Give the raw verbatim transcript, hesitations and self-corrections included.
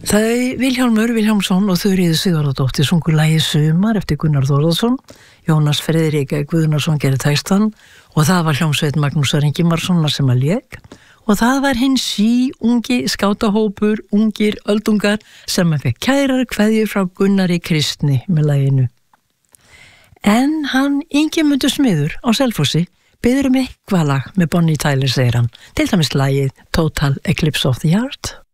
Þau Vilhjálmur Vilhjálmsson og Þuríður Sigurðardóttir sungu lagið Sumar eftir Gunnar Þórðarson, Jónas Friðrik Guðnason gerði textan og það var hljómsveit Magnúsar Ingimarssonar sem að lék og það var hinn sí ungi skátahópur, ungir öldungar sem að fekk kærar kveðjur frá Gunnari Kristni með laginu. En hann Ingimundur Smiður á Selfossi biður um eitthvað lag með Bonnie Tyler, segir hann, til dæmis lagið Total Eclipse of the Heart.